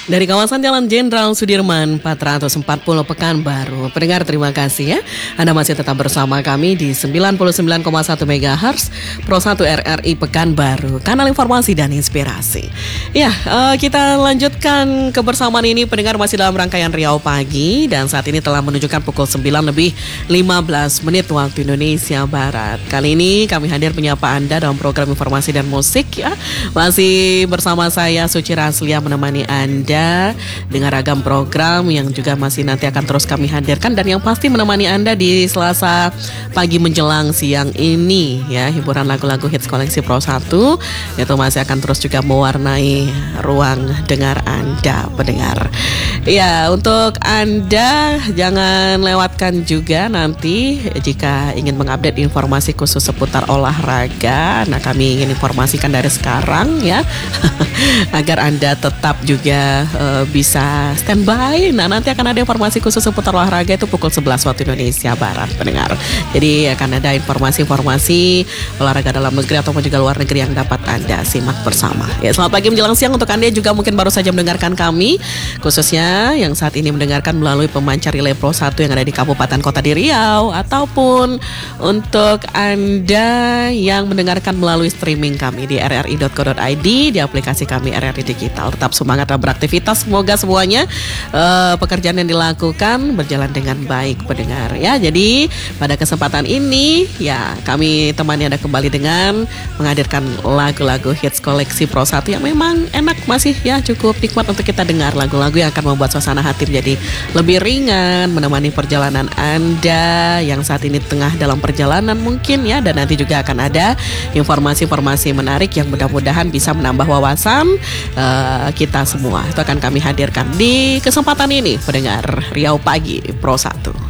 Dari kawasan Jalan Jenderal Sudirman 440 Pekanbaru. Pendengar terima kasih ya. Anda masih tetap bersama kami di 99,1 MHz Pro 1 RRI Pekanbaru, kanal informasi dan inspirasi. Ya, kita lanjutkan kebersamaan ini. Pendengar masih dalam rangkaian Riau Pagi dan saat ini telah menunjukkan pukul 9:15 waktu Indonesia Barat. Kali ini kami hadir menyapa Anda dalam program informasi dan musik ya. Masih bersama saya Suci Raslia menemani Anda dengan ragam program yang juga masih nanti akan terus kami hadirkan dan yang pasti menemani Anda di Selasa pagi menjelang siang ini ya. Hiburan lagu-lagu hits koleksi Pro 1 itu masih akan terus juga mewarnai ruang dengar Anda pendengar. Ya, untuk Anda jangan lewatkan juga nanti jika ingin mengupdate informasi khusus seputar olahraga. Nah, kami ingin informasikan dari sekarang ya agar Anda tetap juga bisa standby. Nah, nanti akan ada informasi khusus seputar olahraga itu pukul 11 waktu Indonesia Barat pendengar. Jadi akan ada informasi-informasi olahraga dalam negeri ataupun juga luar negeri yang dapat Anda simak bersama. Ya, selamat pagi menjelang siang untuk Anda yang juga mungkin baru saja mendengarkan kami, khususnya yang saat ini mendengarkan melalui pemancar Relay Pro 1 yang ada di Kabupaten Kota di Riau, ataupun untuk Anda yang mendengarkan melalui streaming kami di rri.co.id, di aplikasi kami RRI Digital. Tetap semangat dan beraktivitas, semoga semuanya pekerjaan yang dilakukan berjalan dengan baik pendengar ya. Jadi pada kesempatan ini ya kami temani Anda kembali dengan menghadirkan lagu-lagu hits koleksi Pro 1 yang memang enak, masih ya cukup nikmat untuk kita dengar. Lagu-lagu yang akan membuat suasana hati menjadi lebih ringan, menemani perjalanan Anda yang saat ini tengah dalam perjalanan mungkin ya. Dan nanti juga akan ada informasi-informasi menarik yang mudah-mudahan bisa menambah wawasan kita semua. Itu akan kami hadirkan di kesempatan ini pendengar Riau Pagi Pro 1.